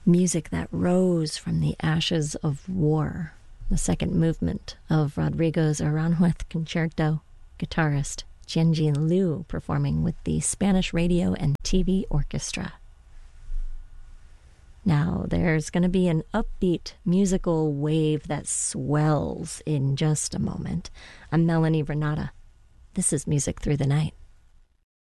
Music that rose from the ashes of war. The second movement of Rodrigo's Aranjuez Concerto. Guitarist Jianjin Liu performing with the Spanish Radio and TV Orchestra. Now, there's going to be an upbeat musical wave that swells in just a moment. I'm Melanie Renata. This is Music Through the Night.